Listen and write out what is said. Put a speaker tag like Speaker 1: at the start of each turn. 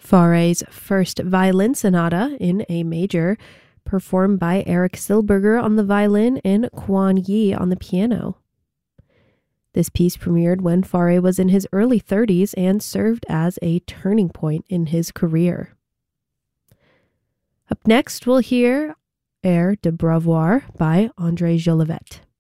Speaker 1: Fauré's first violin sonata in A major, performed by Eric Silberger on the violin and Quan Yi on the piano. This piece premiered when Fauré was in his early 30s and served as a turning point in his career. Up next, we'll hear Air de Bravoir by André Jolivet.